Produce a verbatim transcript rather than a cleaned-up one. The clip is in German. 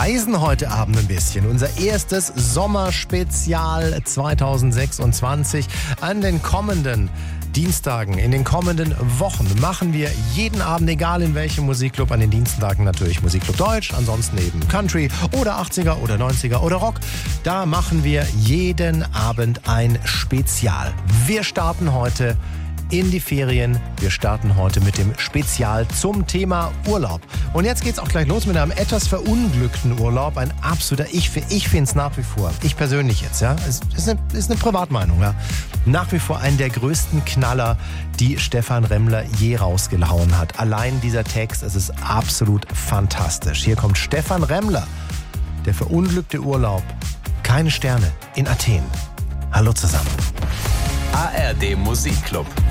reisen heute Abend ein bisschen. Unser erstes Sommerspezial zweitausendsechsundzwanzig. An den kommenden Dienstagen, in den kommenden Wochen machen wir jeden Abend, egal in welchem Musikclub, an den Dienstagen natürlich Musikclub Deutsch, ansonsten eben Country oder achtziger oder neunziger oder Rock. Da machen wir jeden Abend ein Spezial. Wir starten heute in die Ferien. Wir starten heute mit dem Spezial zum Thema Urlaub. Und jetzt geht's auch gleich los mit einem etwas verunglückten Urlaub. Ein absoluter, ich, ich finde es nach wie vor, ich persönlich jetzt, ja, es ist eine, ist eine Privatmeinung, ja, nach wie vor einen der größten Knaller, die Stephan Remmler je rausgehauen hat. Allein dieser Text, es ist absolut fantastisch. Hier kommt Stephan Remmler, der verunglückte Urlaub. Keine Sterne in Athen. Hallo zusammen. A R D Musikclub.